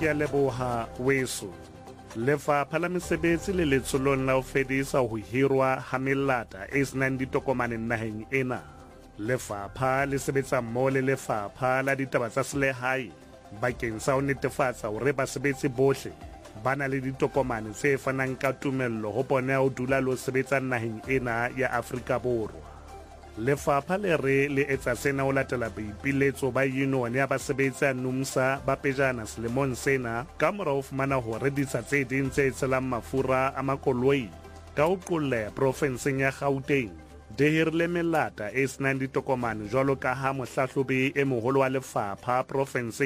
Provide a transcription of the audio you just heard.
ke a leboha weso. Lefapha la Mesebetsi le letsolong la ho fedisa ho hirwa ha melata e senang ditokomane naheng ena. Lefapha le sebetsa mmoho le Lefapha la Ditaba tsa Selehae bakeng sa ho netefatsa hore basebetsi bohle ba na le ditokomane tse fanang ka tumello ho bona ho dula le ho sebetsa naheng ena ya Afrika Borwa. Lefapha le re le etsa sena ho latela boipiletso ba union ya basebetsi a NUMSA ba pejana selemong sena ka mora ho fumana hore ditsha tse ding tse tselang mafura a makoloi ka ho qolla profenseng ya Gauteng di hirile melata e senang ditokomane jwalo ka ha mohlahlobi e moholo wa lefapha profenseng